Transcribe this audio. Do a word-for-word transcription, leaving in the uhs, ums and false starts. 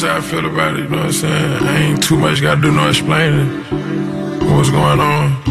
that's how I feel about it, you know what I'm saying? I ain't too much gotta do no explaining what's going on.